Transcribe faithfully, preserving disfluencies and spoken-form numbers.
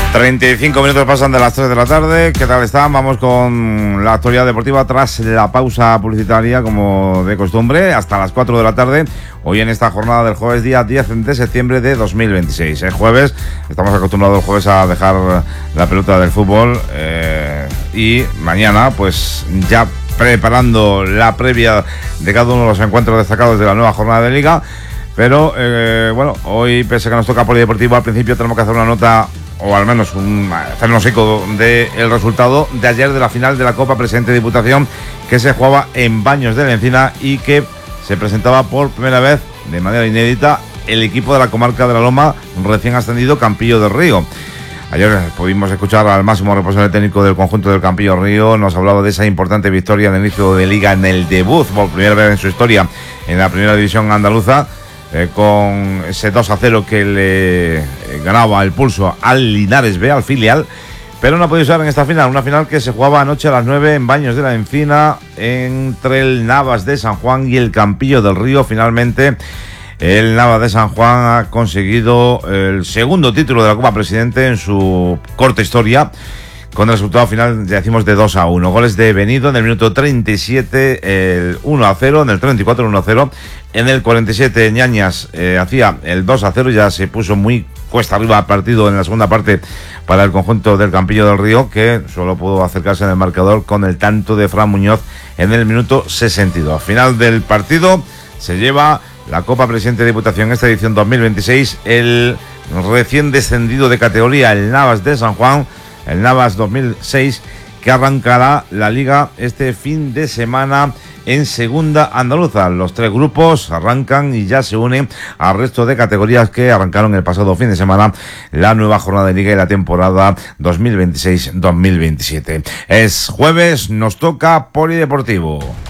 treinta y cinco minutos pasan de las tres de la tarde. ¿Qué tal están? Vamos con la actualidad deportiva tras la pausa publicitaria, como de costumbre, hasta las cuatro de la tarde. Hoy en esta jornada del jueves, día diez de septiembre de dos mil veintiséis. El jueves, estamos acostumbrados el jueves a dejar la pelota del fútbol eh, y mañana, pues ya preparando la previa de cada uno de los encuentros destacados de la nueva jornada de Liga. Pero, eh, bueno, hoy, pese a que nos toca polideportivo, al principio tenemos que hacer una nota, o al menos un, hacernos eco del resultado de ayer de la final de la Copa Presidente de Diputación, que se jugaba en Baños de la Encina y que se presentaba por primera vez, de manera inédita, el equipo de la comarca de la Loma, recién ascendido, Campillo del Río. Ayer pudimos escuchar al máximo responsable técnico del conjunto del Campillo Río. Nos hablaba de esa importante victoria en el inicio de Liga, en el debut, por primera vez en su historia, en la primera división andaluza. Eh, con ese dos a cero que le eh, ganaba el pulso al Linares B, al filial, pero no ha podido ser en esta final, una final que se jugaba anoche a las nueve en Baños de la Encina, entre el Navas de San Juan y el Campillo del Río. Finalmente el Navas de San Juan ha conseguido el segundo título de la Copa Presidente en su corta historia, con el resultado final, ya decimos, de dos a uno. Goles de Benito en el minuto treinta y siete, el uno a cero, en el treinta y cuatro, uno a cero. En el cuarenta y siete, Ñañas eh, hacía el dos a cero, ya se puso muy cuesta arriba partido en la segunda parte para el conjunto del Campillo del Río, que solo pudo acercarse en el marcador con el tanto de Fran Muñoz en el minuto sesenta y dos. Final del partido, se lleva la Copa Presidente de Diputación, esta edición dos mil veintiséis, el recién descendido de categoría, el Navas de San Juan, el Navas dos mil seis, que arrancará la Liga este fin de semana en segunda andaluza. Los tres grupos arrancan y ya se unen al resto de categorías que arrancaron el pasado fin de semana la nueva jornada de Liga y la temporada dos mil veintiséis dos mil veintisiete. Es jueves, nos toca polideportivo.